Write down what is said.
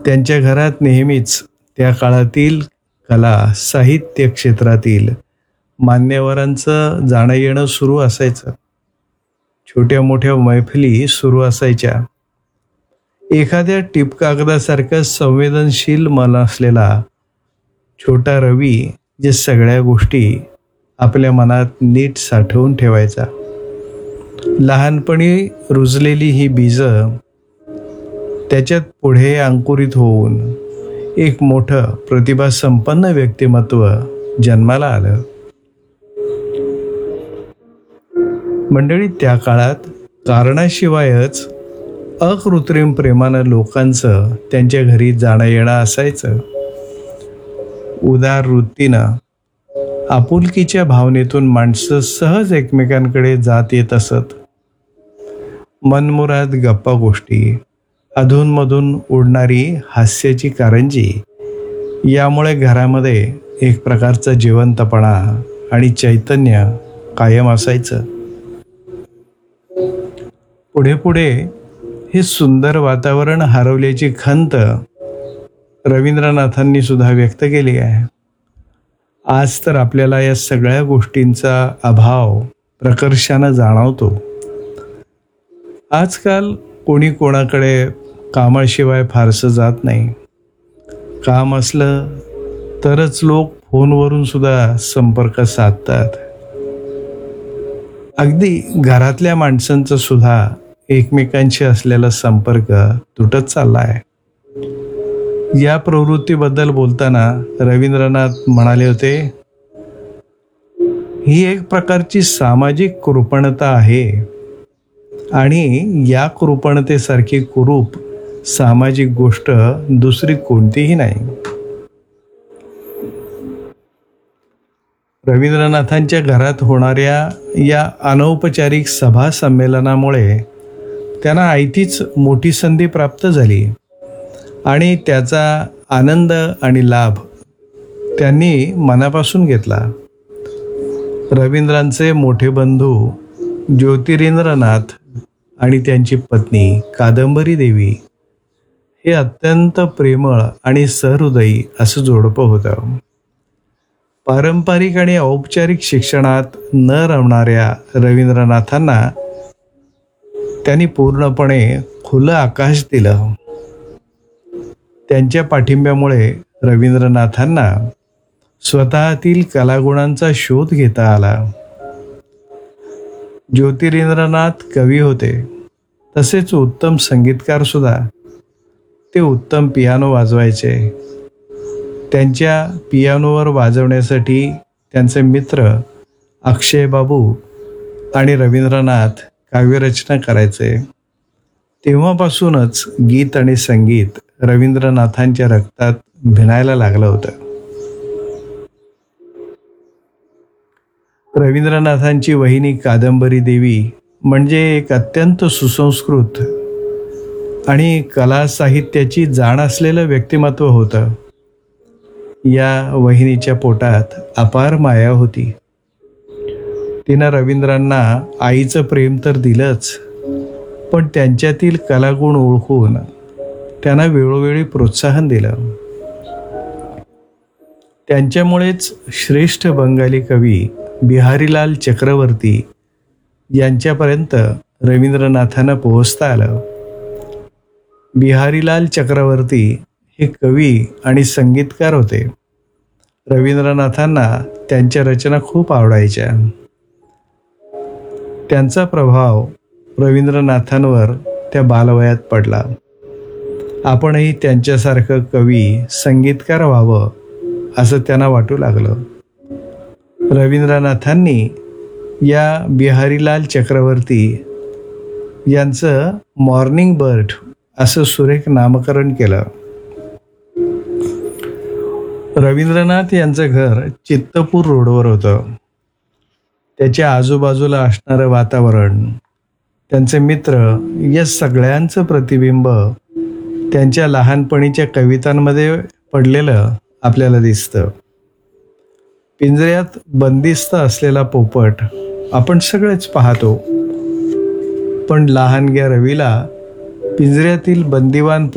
त्यांच्या घरात नेहमीच त्या काळातील कला साहित्य क्षेत्रातील मान्यवरांचं जाणं येणं सुरू असायचं. छोट्या मोठ्या मैफिली सुरू असायच्या. एखाद्या टिपकागदासारखं संवेदनशील मन असलेला छोटा रवी जे सगळ्या गोष्टी आपल्या मनात नीट साठवून ठेवायचा. लहानपणी रुजलेली ही बीजं त्याच्यात पुढे अंकुरित होऊन एक मोठं प्रतिभासंपन्न व्यक्तिमत्व जन्माला आलं. मंडळी, त्या काळात कारणाशिवायच अकृत्रिम प्रेमानं लोकांचं त्यांच्या घरी जाणं येणं असायचं. उदार वृत्तीनं आपुलकीच्या भावनेतून माणसं सहज एकमेकांकडे जात येत असत. मनमुराद गप्पा गोष्टी, अधूनमधून उडणारी हास्याची कारंजी यामुळे घरामध्ये एक प्रकारचा जिवंतपणा आणि चैतन्य कायम असायचं. पुढे पुढे हे सुंदर वातावरण हरवल्याची खंत रवींद्रनाथांनी सुद्धा व्यक्त केली आहे. आज तर आपल्याला या सगळ्या गोष्टींचा अभाव प्रकर्षानं जाणवतो. आजकाल कोणी कोणाकडे कामाशिवाय फारसं जात नाही. काम असलं तरच लोक फोनवरून सुद्धा संपर्क साधतात. अगदी घरातल्या माणसांचा सुद्धा एकमेकांशी असलेला संपर्क तुटत चालला आहे. या प्रवृत्तीबद्दल बोलताना रवींद्रनाथ म्हणाले होते, ही एक प्रकारची सामाजिक कृपणता आहे आणि या कृपणतेसारखी कुरूप सामाजिक गोष्ट दुसरी कोणतीही नाही. रवींद्रनाथांच्या घरात होणाऱ्या या अनौपचारिक सभा संमेलनामुळे त्यांना आयतीच मोठी संधी प्राप्त झाली आणि त्याचा आनंद आणि लाभ त्यांनी मनापासून घेतला. रवींद्रांचे मोठे बंधू ज्योतिरिंद्रनाथ आणि त्यांची पत्नी कादंबरी देवी हे अत्यंत प्रेमळ आणि सहृदयी असं जोडपं होतं. पारंपरिक आणि औपचारिक शिक्षणात न रमणाऱ्या रवींद्रनाथांना त्यांनी पूर्णपणे खुलं आकाश दिलं. त्यांच्या पाठिंब्यामुळे रवींद्रनाथांना स्वतःतील कलागुणांचा शोध घेता आला. ज्योतिरिंद्रनाथ कवी होते, तसेच उत्तम संगीतकार सुद्धा. ते उत्तम पियानो वाजवायचे. त्यांच्या पियानोवर वाजवण्यासाठी त्यांचे मित्र अक्षय बाबू आणि रवींद्रनाथ काव्यरचना करायचे. तेव्हापासूनच गीत आणि संगीत रवींद्रनाथांच्या रक्तात भिनायला लागलं होतं. रवींद्रनाथांची वहिनी कादंबरी देवी म्हणजे एक अत्यंत सुसंस्कृत आणि कला साहित्याची जाण असलेलं व्यक्तिमत्व होतं. या वहिनीच्या पोटात अपार माया होती. तिनं रवींद्रांना आईचं प्रेम तर दिलंच, पण त्यांच्यातील कलागुण ओळखून त्यांना वेळोवेळी प्रोत्साहन दिलं. त्यांच्यामुळेच श्रेष्ठ बंगाली कवी बिहारीलाल चक्रवर्ती यांच्यापर्यंत रवींद्रनाथांना पोहोचता आलं. बिहारीलाल चक्रवर्ती हे कवी आणि संगीतकार होते. रवींद्रनाथांना त्यांच्या रचना खूप आवडायच्या. त्यांचा प्रभाव रवींद्रनाथांवर त्या बालवयात पडला. आपणही त्यांच्यासारखं कवी संगीतकार व्हावं असं त्यांना वाटू लागलं. रवींद्रनाथांनी या बिहारीलाल चक्रवर्ती यांचं मॉर्निंग बर्ड असं सुरेख नामकरण केलं. रवींद्रनाथ यांचं घर चित्तपूर रोडवर होतं. त्याच्या आजूबाजूला असणारं वातावरण, त्यांचे मित्र या सगळ्यांचं प्रतिबिंब त्यांच्या लहानपणीच्या कवितांमध्ये पडलेलं आपल्याला दिसतं. पिंजऱ्यात बंदिस्त असलेला पोपट आपण सगळेच पाहतो, पण लहानग्या रवीला पिंजऱ्यातील बंदिवान